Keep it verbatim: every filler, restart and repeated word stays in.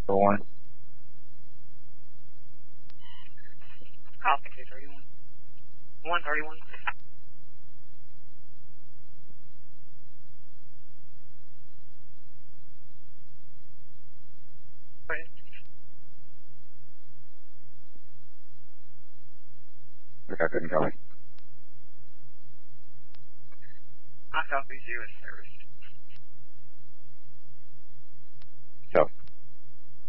for one. Copy two thirty-one. one thirty-one. I couldn't call me. I copy zero service.